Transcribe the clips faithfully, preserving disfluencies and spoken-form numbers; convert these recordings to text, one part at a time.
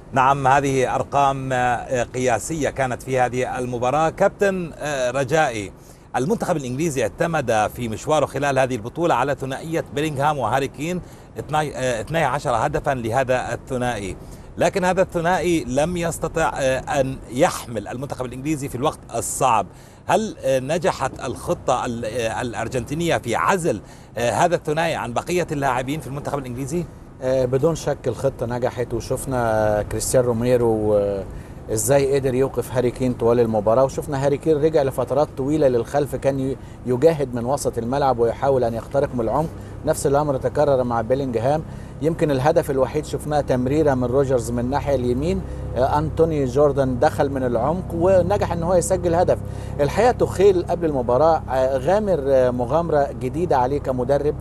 نعم، هذه أرقام قياسية كانت في هذه المباراة. كابتن رجائي، المنتخب الإنجليزي اعتمد في مشواره خلال هذه البطولة على ثنائية بيلينغهام وهاري كين، اثني عشر هدفا لهذا الثنائي، لكن هذا الثنائي لم يستطع أن يحمل المنتخب الإنجليزي في الوقت الصعب. هل نجحت الخطة الأرجنتينية في عزل هذا الثنائي عن بقية اللاعبين في المنتخب الإنجليزي؟ بدون شك الخطة نجحت، وشفنا كريستيان روميرو ازاي قدر يوقف هاري كين طوال المباراة، وشفنا هاري كين رجع لفترات طويلة للخلف، كان يجاهد من وسط الملعب ويحاول ان يخترق من العمق. نفس الامر تكرر مع بيلينغهام. يمكن الهدف الوحيد شفناه تمريرة من روجرز من الناحية اليمين، أنتوني جوردن دخل من العمق ونجح ان هو يسجل هدف. الحقيقة توخيل قبل المباراة غامر مغامرة جديدة عليه كمدرب،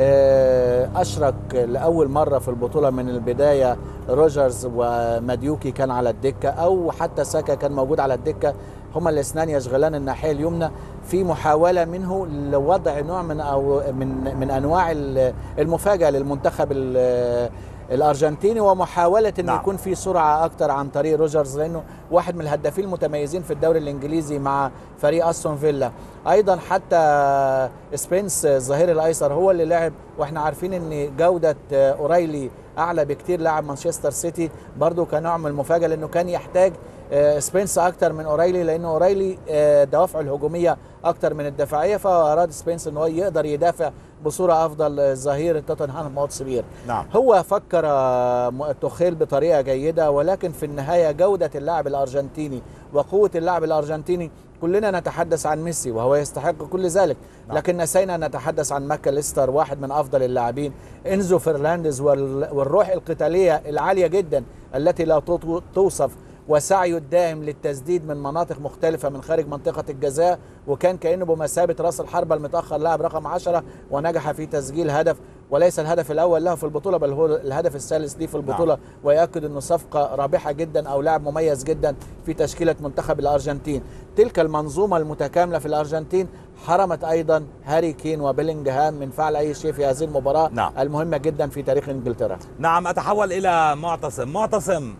أشرك لأول مرة في البطولة من البداية روجرز وماديوكي كان على الدكة، أو حتى ساكا كان موجود على الدكة، هما الاثنان يشغلان الناحية اليمنى، في محاولة منه لوضع نوع من أو من من أنواع المفاجأة للمنتخب الأرجنتيني، ومحاولة أن نعم. يكون في سرعة أكتر عن طريق روجرز، لأنه واحد من الهدافين المتميزين في الدوري الإنجليزي مع فريق أستون فيلا. أيضا حتى سبينس الظهير الأيسر هو اللي لعب، وإحنا عارفين أن جودة أورايلي أعلى بكتير لاعب مانشستر سيتي، برضو كنوع من المفاجأة، لأنه كان يحتاج سبينس أكتر من أورايلي، لأنه أورايلي دوافعه الهجومية أكتر من الدفاعية، فأراد سبينس أنه يقدر يدافع بصورة أفضل ظهير توتنهام هوتسبير. نعم. هو فكر توخيل بطريقة جيدة، ولكن في النهاية جودة اللاعب الأرجنتيني وقوة اللاعب الأرجنتيني، كلنا نتحدث عن ميسي وهو يستحق كل ذلك، نعم. لكن نسينا أن نتحدث عن ماكاليستر، واحد من أفضل اللاعبين، إنزو فرنانديز والروح القتالية العالية جدا التي لا توصف، وسعيه الدائم للتسديد من مناطق مختلفة من خارج منطقة الجزاء، وكان كأنه بمثابة راس الحربة المتأخر لاعب رقم عشرة، ونجح في تسجيل هدف، وليس الهدف الأول له في البطولة بل هو الهدف الثالث ليه في البطولة، نعم. ويأكد أنه صفقة رابحة جدا أو لاعب مميز جدا في تشكيلة منتخب الأرجنتين. تلك المنظومة المتكاملة في الأرجنتين حرمت أيضا هاري كين وبيلينغهام من فعل أي شيء في هذه المباراة، نعم. المهمة جدا في تاريخ إنجلترا. نعم، أتحول إلى معتصم. معتصم،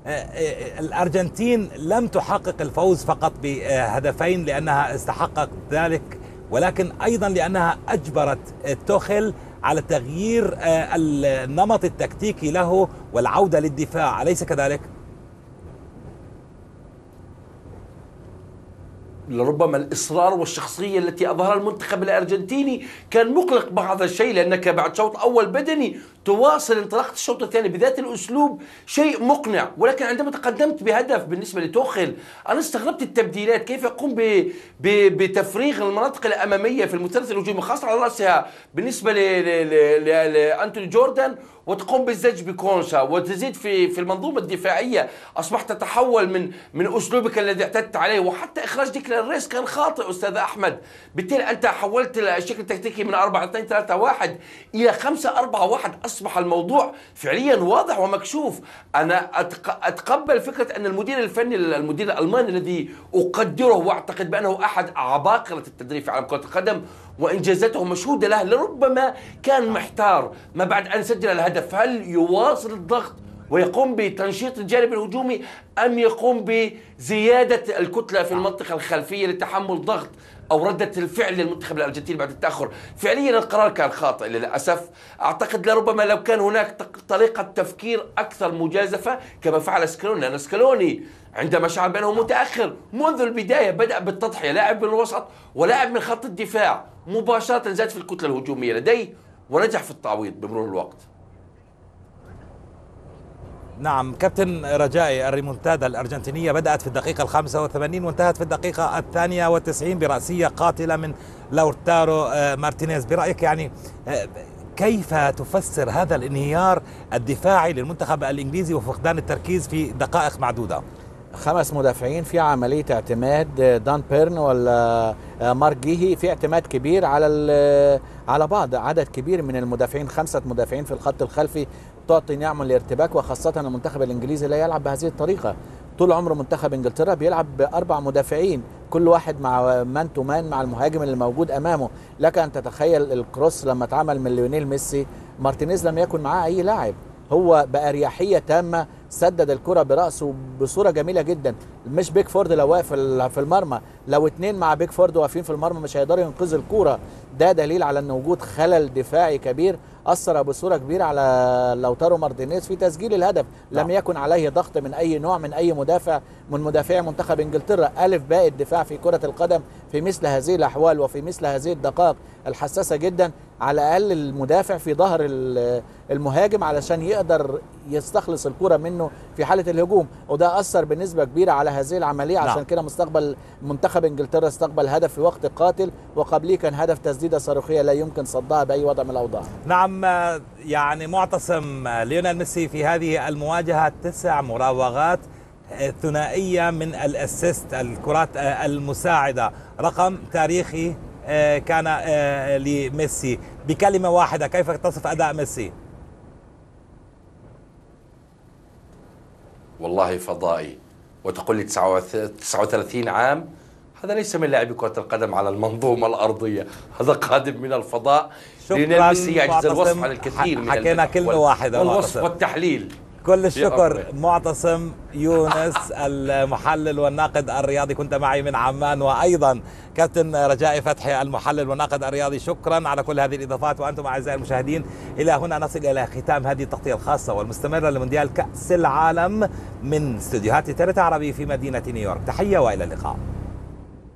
الأرجنتين لم تحقق الفوز فقط بهدفين لأنها استحقت ذلك، ولكن أيضا لأنها أجبرت توخيل على تغيير النمط التكتيكي له والعودة للدفاع، أليس كذلك؟ لربما الإصرار والشخصية التي أظهرها المنتخب الأرجنتيني كان مقلق بعض الشيء، لأنك بعد شوط أول بدني تواصل انطلاقة الشوط الثاني بذات الأسلوب، شيء مقنع. ولكن عندما تقدمت بهدف بالنسبة لتوخيل، أنا استغربت التبديلات، كيف يقوم بتفريغ المناطق الأمامية في المثلث الهجومي، خاصة على رأسها بالنسبة لأنتوني جوردن، وتقوم بالزج بكونسا، وتزيد في في المنظومه الدفاعيه. اصبحت تتحول من من اسلوبك الذي اعتدت عليه، وحتى اخراج ديكلان ريس كان خاطئ استاذ احمد. بالتالي انت حولت الشكل التكتيكي من أربعة اثنين ثلاثة واحد الى خمسة أربعة واحد، اصبح الموضوع فعليا واضح ومكشوف. انا اتقبل فكره ان المدير الفني المدير الالماني الذي اقدره واعتقد بانه احد عباقره التدريب في عالم كره القدم وإنجازاته مشهودة له، لربما كان محتار ما بعد أن سجل الهدف، هل يواصل الضغط ويقوم بتنشيط الجانب الهجومي أم يقوم بزيادة الكتلة في المنطقة الخلفية لتحمل ضغط أو ردة الفعل للمنتخب الأرجنتيني بعد التأخر. فعليا القرار كان خاطئ للأسف. أعتقد لربما لو كان هناك طريقة تفكير أكثر مجازفة كما فعل سكالوني، لأن سكالوني عندما شعر بأنه متأخر منذ البداية بدأ بالتضحية، لاعب من الوسط ولاعب من خط الدفاع، مباشرة زاد في الكتلة الهجومية لديه ونجح في التعويض بمرور الوقت. نعم كابتن رجائي، الريمونتادا الأرجنتينية بدأت في الدقيقة الخامسة والثمانين وانتهت في الدقيقة الثانية والتسعين برأسية قاتلة من لوتارو مارتينيز. برأيك يعني كيف تفسر هذا الانهيار الدفاعي للمنتخب الإنجليزي وفقدان التركيز في دقائق معدودة؟ خمس مدافعين في عملية اعتماد، دان بيرن ولا مارك جيهي، في اعتماد كبير على على بعض عدد كبير من المدافعين، خمسة مدافعين في الخط الخلفي تعطي نعم الارتباك، وخاصة المنتخب الإنجليزي لا يلعب بهذه الطريقة. طول عمره منتخب إنجلترا بيلعب بأربع مدافعين، كل واحد مع مان تو مان مع المهاجم اللي موجود أمامه. لك أن تتخيل الكروس لما اتعمل من ليونيل ميسي، مارتينيز لم يكن معاه أي لاعب، هو بأريحية تامة سدد الكرة برأسه بصورة جميلة جدا. مش بيكفورد لو واقف في المرمى، لو اتنين مع بيكفورد واقفين في المرمى مش هيقدروا ينقذوا الكرة. ده دليل على ان وجود خلل دفاعي كبير أثر بصورة كبيرة على لوتارو مارتينيز في تسجيل الهدف. لم يكن عليه ضغط من أي نوع من أي مدافع من مدافعي منتخب إنجلترا. ألف باء الدفاع في كرة القدم في مثل هذه الأحوال وفي مثل هذه الدقائق الحساسة جدا، على الأقل المدافع في ظهر المهاجم علشان يقدر يستخلص الكرة منه في حالة الهجوم، وده أثر بنسبة كبيرة على هذه العملية. عشان نعم. كده مستقبل منتخب إنجلترا استقبل هدف في وقت قاتل، وقبليه كان هدف تسديدة صاروخية لا يمكن صدها بأي وضع من الأوضاع. نعم، يعني معتصم، ليونيل ميسي في هذه المواجهة تسع مراوغات ثنائية من الاسيست، الكرات المساعدة، رقم تاريخي كان لميسي. بكلمة واحدة كيف تصف أداء ميسي؟ والله فضائي. وتقول لي تسعة وثلاثين عام، هذا ليس من لاعبي كرة القدم على المنظومة الأرضية، هذا قادم من الفضاء. ليونيل ميسي يعجز الوصف على الكثير من حكينا كلمة واحدة والوصف والتحليل. كل الشكر معتصم يونس المحلل والناقد الرياضي، كنت معي من عمان، وأيضا كابتن رجاء فتحي المحلل والناقد الرياضي. شكرا على كل هذه الإضافات. وأنتم أعزائي المشاهدين، إلى هنا نصل إلى ختام هذه التغطية الخاصة والمستمرة لمونديال كأس العالم من استديوهات تي تي عربي في مدينة نيويورك. تحية وإلى اللقاء.